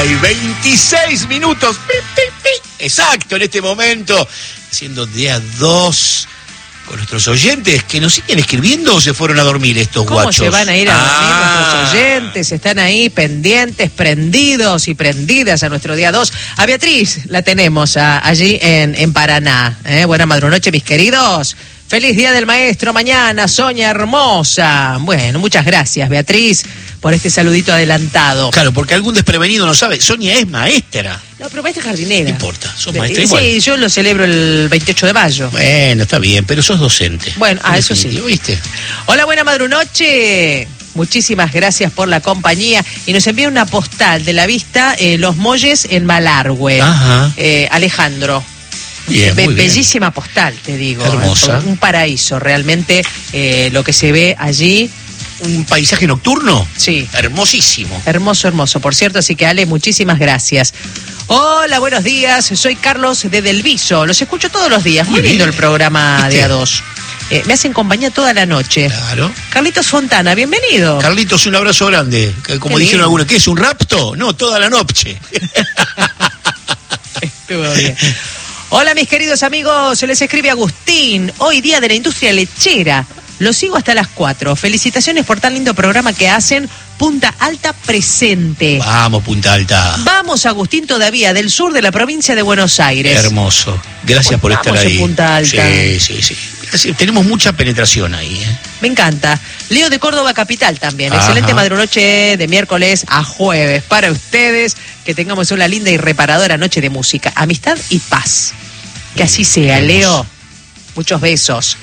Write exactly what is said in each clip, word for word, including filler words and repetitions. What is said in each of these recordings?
y veintiséis minutos. Exacto, en este momento, siendo día dos con nuestros oyentes que nos siguen escribiendo o se fueron a dormir estos ¿Cómo guachos. se van a ir a dormir ah. nuestros oyentes? Están ahí pendientes, prendidos y prendidas a nuestro día dos. A Beatriz la tenemos a, allí en, en Paraná. ¿eh? Buena madrunoche, mis queridos. Feliz Día del Maestro mañana, Sonia hermosa. Bueno, muchas gracias, Beatriz, por este saludito adelantado. Claro, porque algún desprevenido no sabe, Sonia es maestra. No, pero maestra jardinera. No importa, sos De, maestra sí, igual. Sí, yo lo celebro el veintiocho de mayo. Bueno, está bien, pero sos docente. Bueno, ah, eso sí. ¿Viste? Hola, buena madrunoche. Muchísimas gracias por la compañía. Y nos envía una postal de la vista eh, Los Molles en Malargüe. Ajá. Eh, Alejandro. Bien, Be- muy bien. Bellísima postal, te digo. Hermosa. ¿eh? Un paraíso, realmente, eh, lo que se ve allí. Un paisaje nocturno. Sí. Hermosísimo. Hermoso, hermoso. Por cierto, así que Ale, muchísimas gracias. Hola, buenos días. Soy Carlos de Delviso. Los escucho todos los días. Muy Muy lindo bien. el programa ¿Viste? de A dos. Eh, me hacen compañía toda la noche. Claro. Carlitos Fontana, bienvenido. Carlitos, un abrazo grande. Que Como Qué dijeron lindo. algunos, ¿qué es un rapto? No, toda la noche. Estuvo bien. Hola, mis queridos amigos. Se les escribe Agustín. Hoy día de la industria lechera. Los sigo hasta las cuatro. Felicitaciones por tan lindo programa que hacen. Punta Alta presente. Vamos, Punta Alta. Vamos, Agustín, todavía del sur de la provincia de Buenos Aires. Hermoso. Gracias por estar Estamos en ahí. Punta Alta. Sí, sí, sí. Gracias. Tenemos mucha penetración ahí. ¿eh? Me encanta. Leo de Córdoba Capital también. Ajá. Excelente madrunoche de miércoles a jueves para ustedes. Que tengamos una linda y reparadora noche de música, amistad y paz. Que así sea, Hermoso. Leo. Muchos besos.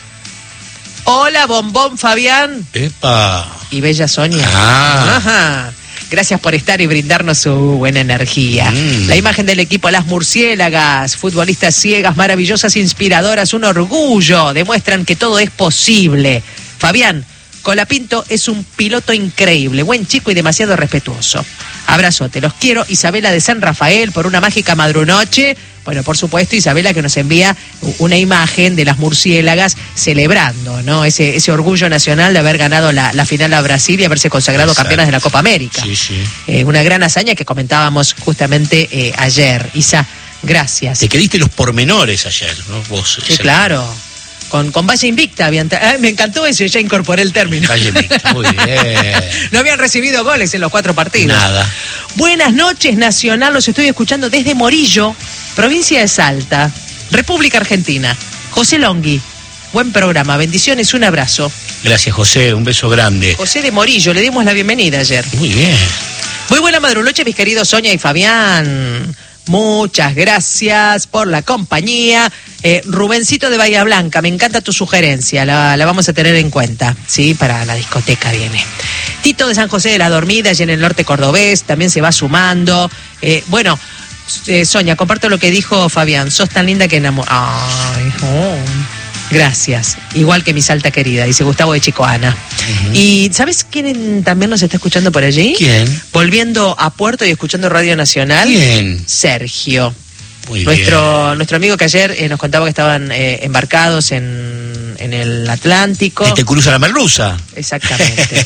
Hola, Bombón Fabián Epa. y Bella Sonia. Ah. Ajá. Gracias por estar y brindarnos su buena energía. Mm. La imagen del equipo Las Murciélagas, futbolistas ciegas, maravillosas, inspiradoras, un orgullo. Demuestran que todo es posible. Fabián Colapinto es un piloto increíble, buen chico y demasiado respetuoso. Abrazote, los quiero. Isabela de San Rafael por una mágica madrunoche. Bueno, por supuesto, Isabela que nos envía una imagen de las murciélagas celebrando, ¿no? Ese, ese orgullo nacional de haber ganado la, la final a Brasil y haberse consagrado Exacto. campeonas de la Copa América. Sí, sí. Eh, una gran hazaña que comentábamos justamente eh, ayer. Isa, gracias. Te quediste los pormenores ayer, ¿no? Vos. Sí, ese- claro. Con, con Valle Invicta. Habían ah, me encantó eso, ya incorporé el término. Valle Invicta, muy bien. No habían recibido goles en los cuatro partidos. Nada. Buenas noches, Nacional. Los estoy escuchando desde Morillo, provincia de Salta, República Argentina. José Longhi, buen programa. Bendiciones, un abrazo. Gracias, José. Un beso grande. José de Morillo, le dimos la bienvenida ayer. Muy bien. Muy buena madrunoche, mis queridos Sonia y Fabián. Muchas gracias por la compañía. Eh, Rubencito de Bahía Blanca, me encanta tu sugerencia, la, la vamos a tener en cuenta, ¿sí? Para la discoteca viene. Tito de San José de la Dormida, allí en el norte cordobés, también se va sumando. Eh, bueno, eh, Sonia, comparto lo que dijo Fabián, sos tan linda que enamor... Ay, oh. Gracias, igual que mi Salta querida, dice Gustavo de Chicoana. Uh-huh. ¿Y sabes quién también nos está escuchando por allí? ¿Quién? Volviendo a Puerto y escuchando Radio Nacional. ¿Quién? Sergio. Muy Nuestro, bien. nuestro amigo que ayer eh, nos contaba que estaban eh, embarcados en, en el Atlántico. Que te cruza la merluza. Exactamente.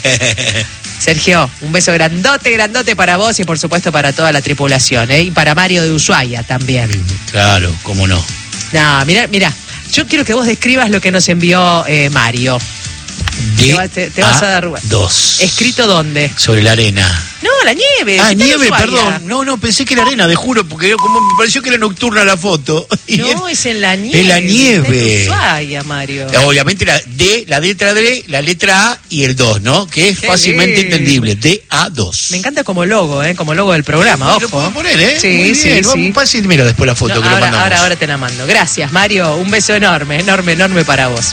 Sergio, un beso grandote, grandote para vos y por supuesto para toda la tripulación, ¿eh? Y para Mario de Ushuaia también. Claro, cómo no. No, mira, mira, yo quiero que vos describas lo que nos envió eh, Mario. De Te va- te- te vas a dar- dos. ¿Escrito dónde? Sobre la arena. No, la nieve. Ah, si está en nieve, Ushuaia. perdón. No, no, pensé que era arena, de juro, porque yo- como me pareció que era nocturna la foto. Y No, es en la nieve. En la Está nieve. en Ushuaia, Mario. Obviamente la D, la letra D, la letra A y el dos, ¿no? Que es Qué fácilmente lindo. entendible. D A dos. Me encanta como logo, ¿eh? Como logo del programa, Lo ojo. puedo poner, ¿eh? Sí, Muy sí, bien. sí. Vamos, pase, mira después la foto No, que lo ahora, mandamos. ahora, ahora te la mando. Gracias, Mario. Un beso enorme, enorme, enorme para vos.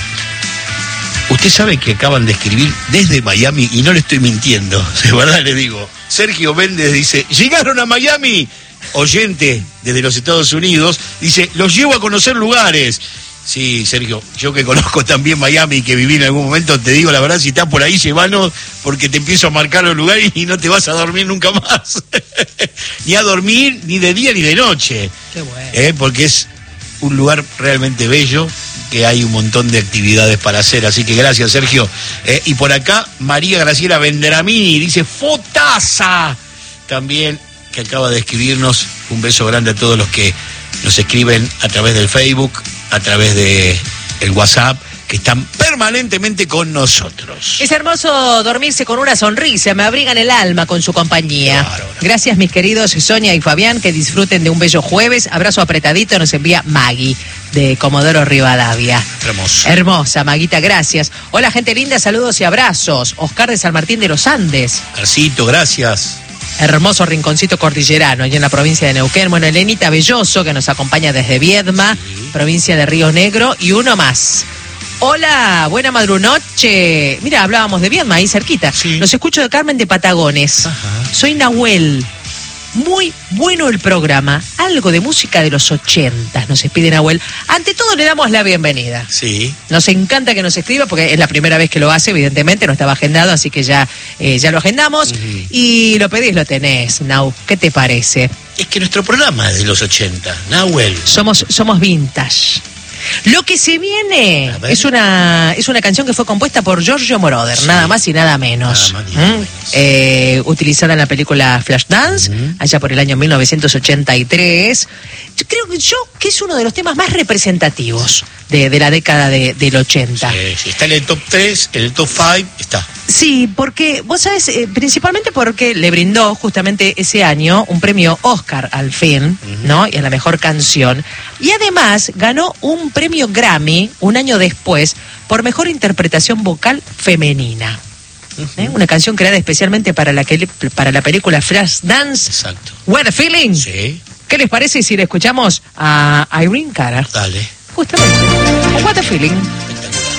Usted sabe que acaban de escribir desde Miami, y no le estoy mintiendo, de verdad le digo. Sergio Méndez dice, llegaron a Miami, oyente desde los Estados Unidos, dice, los llevo a conocer lugares. Sí, Sergio, yo que conozco también Miami y que viví en algún momento, te digo la verdad, si estás por ahí, llévanos, porque te empiezo a marcar los lugares y no te vas a dormir nunca más. Ni a dormir, ni de día ni de noche. Qué bueno. Eh, porque es un lugar realmente bello, que hay un montón de actividades para hacer, así que gracias, Sergio. Eh, y por acá, María Graciela Venderamini dice, ¡fotaza! También, que acaba de escribirnos. Un beso grande a todos los que nos escriben a través del Facebook, a través de el WhatsApp, que están permanentemente con nosotros. Es hermoso dormirse con una sonrisa, me abrigan el alma con su compañía. Claro, no. Gracias, mis queridos Sonia y Fabián, que disfruten de un bello jueves. Abrazo apretadito, nos envía Maggie, de Comodoro Rivadavia. Hermoso. Hermosa, Maguita, gracias. Hola, gente linda, saludos y abrazos. Oscar de San Martín de los Andes. Oscarcito, gracias. Hermoso rinconcito cordillerano, allí en la provincia de Neuquén. Bueno, Elenita Belloso, que nos acompaña desde Viedma, sí. Provincia de Río Negro, y uno más. Hola, buena madrunoche. Mira, hablábamos de Viedma, ahí cerquita. Sí. Los escucho de Carmen de Patagones. Ajá. Soy Nahuel. Muy bueno el programa. Algo de música de los ochentas, nos pide Nahuel. Ante todo le damos la bienvenida. Sí. Nos encanta que nos escriba, porque es la primera vez que lo hace, evidentemente, no estaba agendado, así que ya, eh, ya lo agendamos. Uh-huh. Y lo pedís, lo tenés, Nau. ¿Qué te parece? Es que nuestro programa es de los ochenta, Nahuel. Somos, somos vintage. Lo que se viene es una es una canción que fue compuesta por Giorgio Moroder, sí. nada más y nada menos. Nada más y nada menos. Eh, utilizada en la película Flashdance, uh-huh. allá por el año mil novecientos ochenta y tres. Yo creo que yo que es uno de los temas más representativos de, de la década de, del ochenta. Sí, sí, está en el top tres, en el top cinco, está. Sí, porque, vos sabés, eh, principalmente porque le brindó justamente ese año un premio Oscar al fin, uh-huh. ¿no? Y a la mejor canción. Y además ganó un premio Grammy un año después por mejor interpretación vocal femenina. Uh-huh. ¿Eh? Una canción creada especialmente para la, que, para la película Flashdance. Exacto. What a Feeling. Sí. ¿Qué les parece si le escuchamos a Irene Cara? Dale. Justamente. What a Feeling.